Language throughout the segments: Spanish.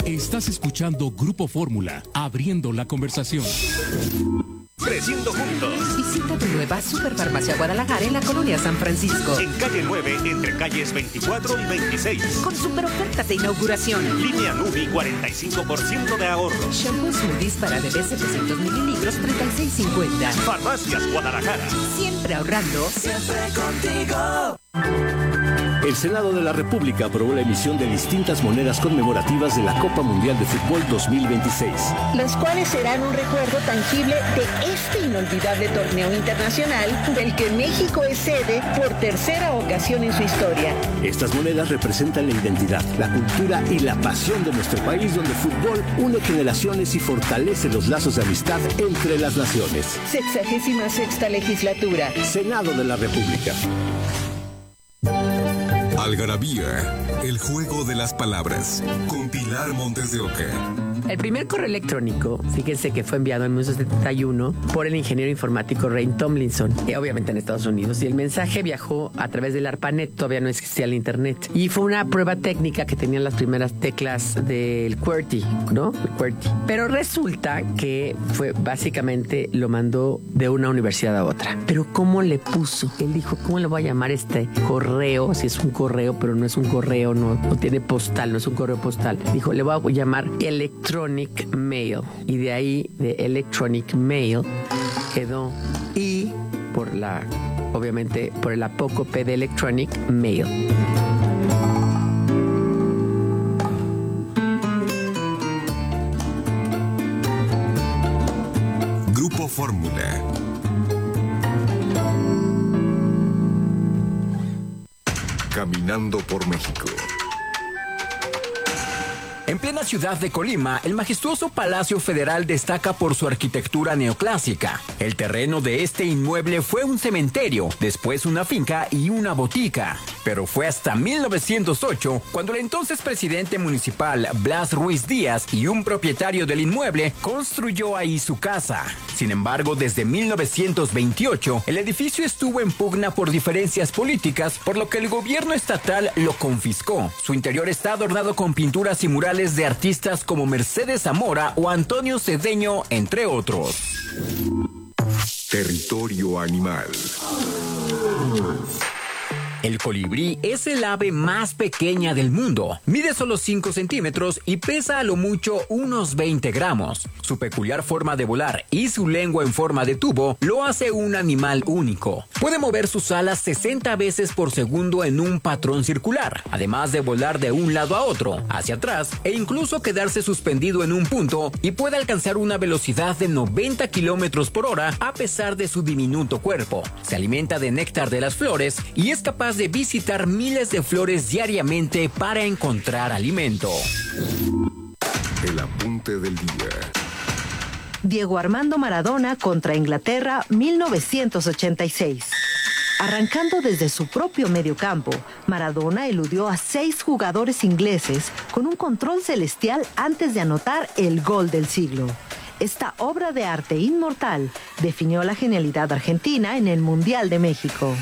Estás escuchando Grupo Fórmula, abriendo la conversación. Creciendo juntos. Visita tu nueva Superfarmacia Guadalajara en la colonia San Francisco. En calle 9, entre calles 24 y 26. Con super ofertas de inauguración. Línea Nubi, 45% de ahorro. Shampoo Smoothies para bebés 700 mililitros, 36.50. Farmacias Guadalajara. Siempre ahorrando. Siempre contigo. El Senado de la República aprobó la emisión de distintas monedas conmemorativas de la Copa Mundial de Fútbol 2026. Las cuales serán un recuerdo tangible de este inolvidable torneo internacional del que México es sede por tercera ocasión en su historia. Estas monedas representan la identidad, la cultura y la pasión de nuestro país, donde el fútbol une generaciones y fortalece los lazos de amistad entre las naciones. 66ª legislatura. Senado de la República. Algarabía, el juego de las palabras, con Pilar Montes de Oca. El primer correo electrónico, fíjense que fue enviado en 1971 por el ingeniero informático Ray Tomlinson, obviamente en Estados Unidos, y el mensaje viajó a través del ARPANET, todavía no existía el internet, y fue una prueba técnica que tenían las primeras teclas del QWERTY, ¿no? El QWERTY. Pero resulta que fue básicamente lo mandó de una universidad a otra. Pero ¿cómo le puso? Él dijo, ¿cómo le voy a llamar este correo? Si es un correo, pero no es un correo, no tiene postal, no es un correo postal. Dijo, le voy a llamar Electronic Mail. Y de ahí, de Electronic Mail, quedó I obviamente, por el apócope de Electronic Mail. Grupo Fórmula. Caminando por México. En plena ciudad de Colima, el majestuoso Palacio Federal destaca por su arquitectura neoclásica. El terreno de este inmueble fue un cementerio, después una finca y una botica. Pero fue hasta 1908 cuando el entonces presidente municipal Blas Ruiz Díaz y un propietario del inmueble construyó ahí su casa. Sin embargo, desde 1928, el edificio estuvo en pugna por diferencias políticas, por lo que el gobierno estatal lo confiscó. Su interior está adornado con pinturas y murales de artistas como Mercedes Zamora o Antonio Cedeño, entre otros. Territorio animal. El colibrí es el ave más pequeña del mundo. Mide solo 5 centímetros y pesa a lo mucho unos 20 gramos. Su peculiar forma de volar y su lengua en forma de tubo lo hace un animal único. Puede mover sus alas 60 veces por segundo en un patrón circular, además de volar de un lado a otro, hacia atrás e incluso quedarse suspendido en un punto, y puede alcanzar una velocidad de 90 kilómetros por hora a pesar de su diminuto cuerpo. Se alimenta de néctar de las flores y es capaz de visitar miles de flores diariamente para encontrar alimento. El apunte del día. Diego Armando Maradona contra Inglaterra, 1986. Arrancando desde su propio mediocampo, Maradona eludió a 6 jugadores ingleses con un control celestial antes de anotar el gol del siglo. Esta obra de arte inmortal definió la genialidad argentina en el Mundial de México.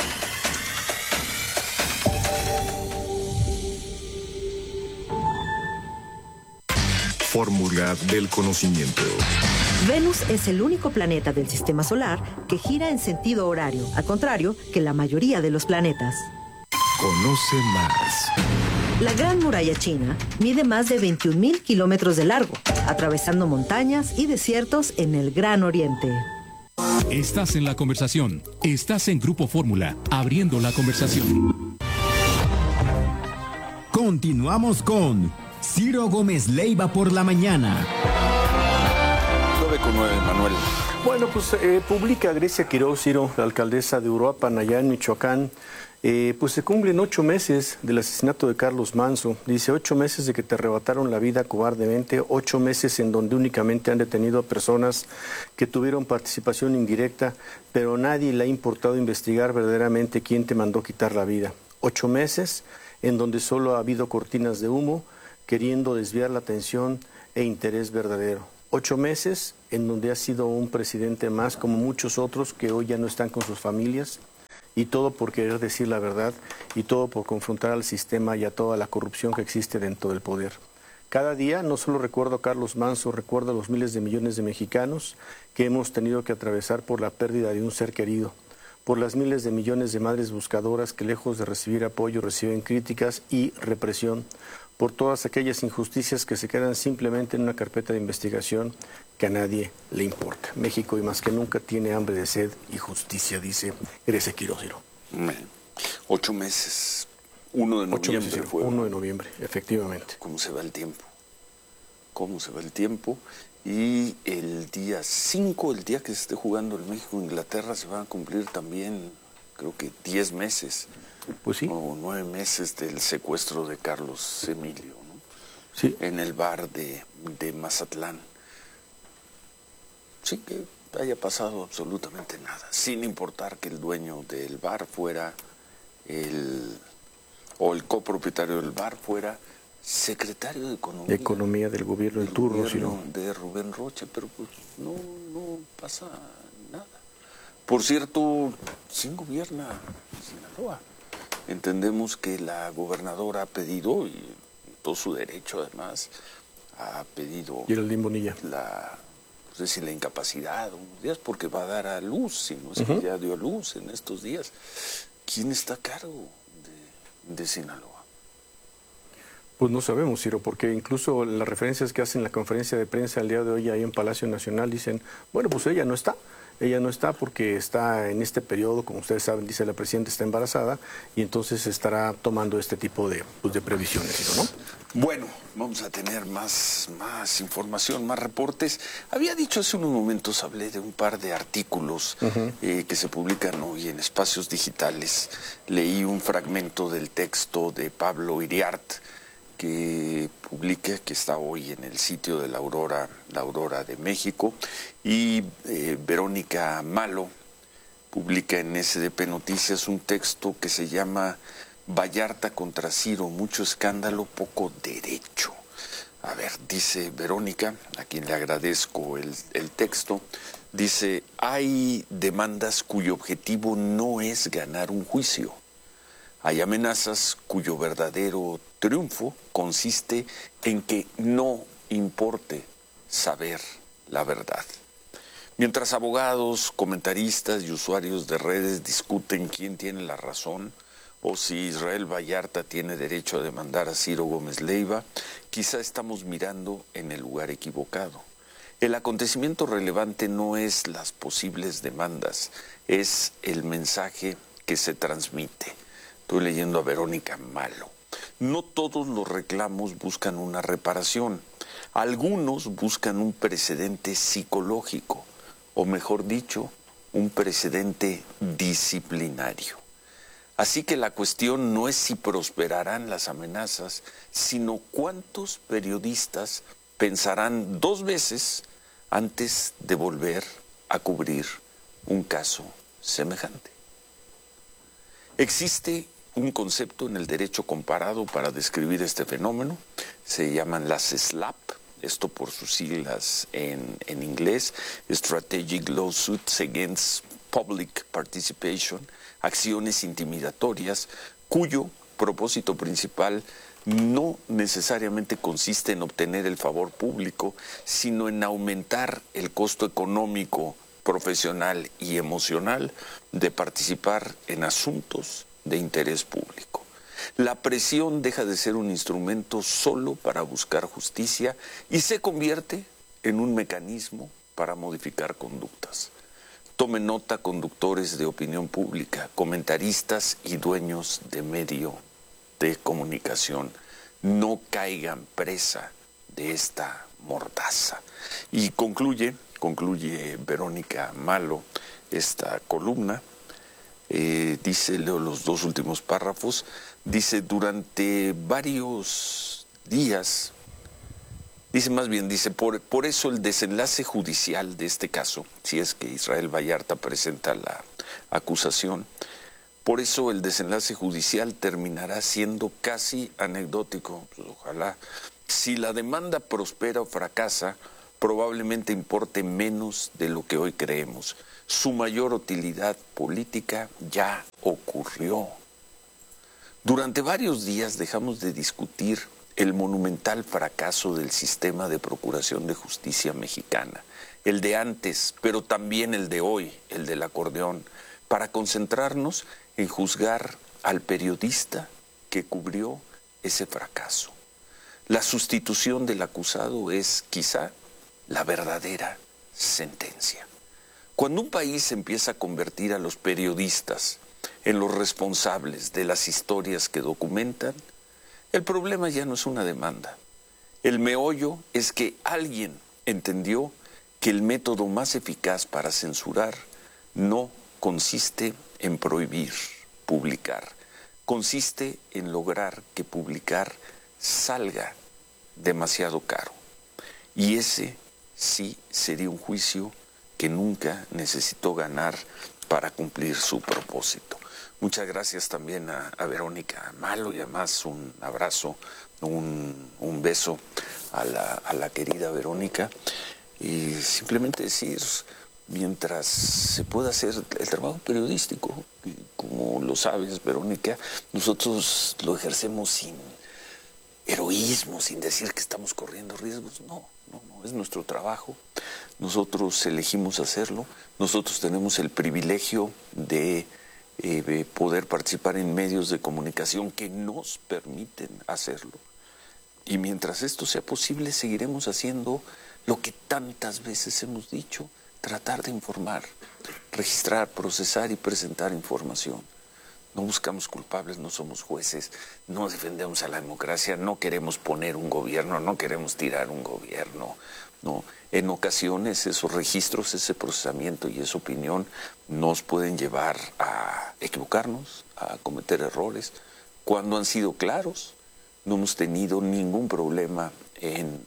Fórmula del conocimiento. Venus es el único planeta del sistema solar que gira en sentido horario, al contrario que la mayoría de los planetas. Conoce más. La Gran Muralla China mide más de 21,000 kilómetros de largo, atravesando montañas y desiertos en el Gran Oriente. Estás en la conversación. Estás en Grupo Fórmula, abriendo la conversación. Continuamos con Ciro Gómez Leiva por la mañana. 9:09, Manuel. Bueno, pues publica Grecia Quiroz, Ciro, la alcaldesa de Uruapan, allá en Michoacán. Pues se cumplen 8 meses del asesinato de Carlos Manzo. Dice, 8 meses de que te arrebataron la vida cobardemente, 8 meses en donde únicamente han detenido a personas que tuvieron participación indirecta, pero nadie le ha importado investigar verdaderamente quién te mandó quitar la vida. 8 meses en donde solo ha habido cortinas de humo, queriendo desviar la atención e interés verdadero. 8 meses en donde ha sido un presidente más, como muchos otros que hoy ya no están con sus familias, y todo por querer decir la verdad, y todo por confrontar al sistema y a toda la corrupción que existe dentro del poder. Cada día no solo recuerdo a Carlos Manso, recuerdo a los miles de millones de mexicanos que hemos tenido que atravesar por la pérdida de un ser querido, por las miles de millones de madres buscadoras que lejos de recibir apoyo reciben críticas y represión, por todas aquellas injusticias que se quedan simplemente en una carpeta de investigación que a nadie le importa. México, y más que nunca, tiene hambre de sed y justicia, dice Grecia Quiroz. 8 meses. 1 de noviembre. 8 meses, 1 de noviembre, efectivamente. ¿Cómo se va el tiempo? ¿Cómo se va el tiempo? Y el día 5, el día que se esté jugando el México-Inglaterra, se van a cumplir también, creo que 10 meses. Pues sí. O 9 meses del secuestro de Carlos Emilio, ¿no? Sí. En el bar de Mazatlán. Sí, que haya pasado absolutamente nada, sin importar que el dueño del bar fuera el copropietario del bar fuera secretario de Economía del gobierno del turno, de Rubén Rocha, pero pues no pasa nada. Por cierto, ¿quién gobierna Sinaloa? Entendemos que la gobernadora ha pedido, y todo su derecho además, ha pedido Geraldine Bonilla no sé si la incapacidad unos días, porque va a dar a luz, si no es que ya dio a luz en estos días. ¿Quién está a cargo de Sinaloa? Pues no sabemos, Ciro, porque incluso las referencias que hacen en la conferencia de prensa el día de hoy ahí en Palacio Nacional dicen, bueno, pues ella no está porque está en este periodo, como ustedes saben, dice la presidenta, está embarazada y entonces estará tomando este tipo de previsiones, Ciro, ¿no? Bueno, vamos a tener más información, más reportes. Había dicho hace unos momentos, hablé de un par de artículos que se publican hoy en espacios digitales. Leí un fragmento del texto de Pablo Iriart, que publica, que está hoy en el sitio de la Aurora de México, y Verónica Malo publica en SDP Noticias un texto que se llama Vallarta contra Ciro, mucho escándalo, poco derecho. A ver, dice Verónica, a quien le agradezco el texto, dice, hay demandas cuyo objetivo no es ganar un juicio. Hay amenazas cuyo verdadero triunfo consiste en que no importe saber la verdad. Mientras abogados, comentaristas y usuarios de redes discuten quién tiene la razón o si Israel Vallarta tiene derecho a demandar a Ciro Gómez Leiva, quizá estamos mirando en el lugar equivocado. El acontecimiento relevante no es las posibles demandas, es el mensaje que se transmite. Estoy leyendo a Verónica Malo. No todos los reclamos buscan una reparación. Algunos buscan un precedente psicológico, o mejor dicho, un precedente disciplinario. Así que la cuestión no es si prosperarán las amenazas, sino cuántos periodistas pensarán 2 veces antes de volver a cubrir un caso semejante. Existe un concepto en el derecho comparado para describir este fenómeno, se llaman las SLAP, esto por sus siglas en inglés, Strategic Lawsuits Against Public Participation, acciones intimidatorias, cuyo propósito principal no necesariamente consiste en obtener el favor público, sino en aumentar el costo económico, profesional y emocional de participar en asuntos de interés público. La presión deja de ser un instrumento solo para buscar justicia y se convierte en un mecanismo para modificar conductas. Tomen nota, conductores de opinión pública, comentaristas y dueños de medio de comunicación. No caigan presa de esta mordaza. Y concluye Verónica Malo esta columna. Dice, leo los 2 últimos párrafos, dice, durante varios días, dice, por eso el desenlace judicial de este caso, si es que Israel Vallarta presenta la acusación, por eso el desenlace judicial terminará siendo casi anecdótico, pues ojalá. Si la demanda prospera o fracasa, probablemente importe menos de lo que hoy creemos. Su mayor utilidad política ya ocurrió. Durante varios días dejamos de discutir el monumental fracaso del sistema de procuración de justicia mexicana, el de antes, pero también el de hoy, el del acordeón, para concentrarnos en juzgar al periodista que cubrió ese fracaso. La sustitución del acusado es quizá la verdadera sentencia. Cuando un país empieza a convertir a los periodistas en los responsables de las historias que documentan, el problema ya no es una demanda. El meollo es que alguien entendió que el método más eficaz para censurar no consiste en prohibir publicar, consiste en lograr que publicar salga demasiado caro. Y ese sí sería un juicio que nunca necesitó ganar para cumplir su propósito. Muchas gracias también a Verónica Malo y además un abrazo, un beso a la querida Verónica. Y simplemente decir, mientras se pueda hacer el trabajo periodístico, como lo sabes, Verónica, nosotros lo ejercemos sin heroísmo, sin decir que estamos corriendo riesgos. No, es nuestro trabajo. Nosotros elegimos hacerlo. Nosotros tenemos el privilegio de poder participar en medios de comunicación que nos permiten hacerlo. Y mientras esto sea posible, seguiremos haciendo lo que tantas veces hemos dicho, tratar de informar, registrar, procesar y presentar información. No buscamos culpables, no somos jueces, no defendemos a la democracia, no queremos poner un gobierno, no queremos tirar un gobierno. No. En ocasiones esos registros, ese procesamiento y esa opinión nos pueden llevar a equivocarnos, a cometer errores. Cuando han sido claros, no hemos tenido ningún problema en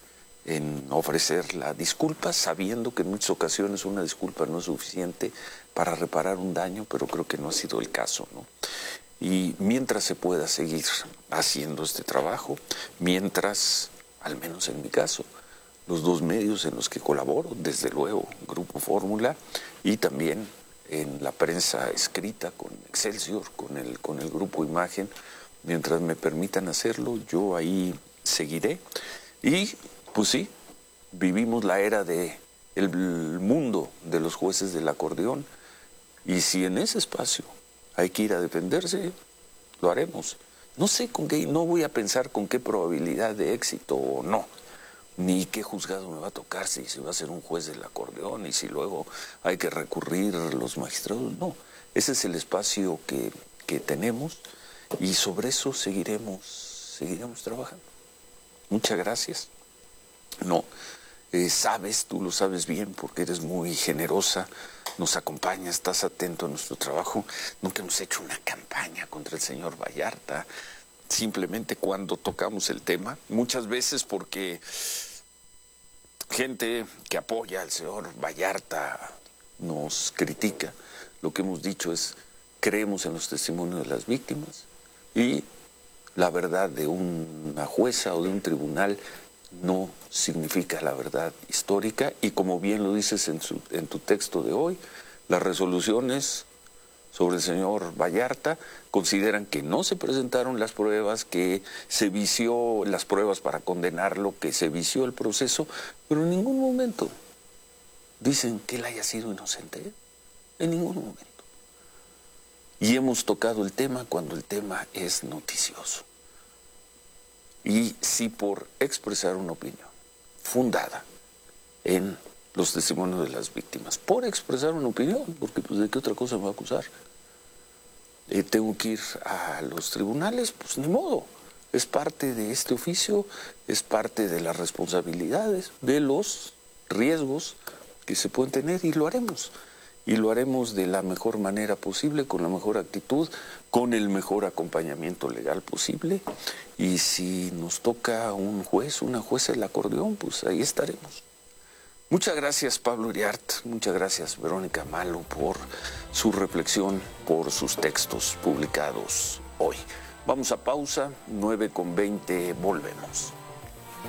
ofrecer la disculpa, sabiendo que en muchas ocasiones una disculpa no es suficiente para reparar un daño, pero creo que no ha sido el caso, ¿no? Y mientras se pueda seguir haciendo este trabajo, mientras, al menos en mi caso, los dos medios en los que colaboro, desde luego Grupo Fórmula y también en la prensa escrita con Excelsior, con el Grupo Imagen, mientras me permitan hacerlo, yo ahí seguiré. Y pues sí, vivimos la era del mundo de los jueces del acordeón, y si en ese espacio hay que ir a defenderse, lo haremos. No sé con qué, no voy a pensar con qué probabilidad de éxito o no, ni qué juzgado me va a tocar, si se va a ser un juez del acordeón y si luego hay que recurrir a los magistrados. No, ese es el espacio que tenemos y sobre eso seguiremos trabajando. Muchas gracias. No, sabes, tú lo sabes bien porque eres muy generosa, nos acompañas, estás atento a nuestro trabajo. Nunca hemos hecho una campaña contra el señor Vallarta, simplemente cuando tocamos el tema, muchas veces porque gente que apoya al señor Vallarta nos critica. Lo que hemos dicho es, creemos en los testimonios de las víctimas y la verdad de una jueza o de un tribunal no significa la verdad histórica, y como bien lo dices en tu texto de hoy, las resoluciones sobre el señor Vallarta consideran que no se presentaron las pruebas, que se vició las pruebas para condenarlo, que se vició el proceso, pero en ningún momento dicen que él haya sido inocente, en ningún momento. Y hemos tocado el tema cuando el tema es noticioso. Y si por expresar una opinión fundada en los testimonios de las víctimas, por expresar una opinión, porque pues de qué otra cosa me va a acusar, tengo que ir a los tribunales, pues ni modo, es parte de este oficio, es parte de las responsabilidades, de los riesgos que se pueden tener, y lo haremos. Y lo haremos de la mejor manera posible, con la mejor actitud, con el mejor acompañamiento legal posible. Y si nos toca un juez, una jueza del acordeón, pues ahí estaremos. Muchas gracias, Pablo Iriart. Muchas gracias, Verónica Malo, por su reflexión, por sus textos publicados hoy. Vamos a pausa, 9:20, volvemos.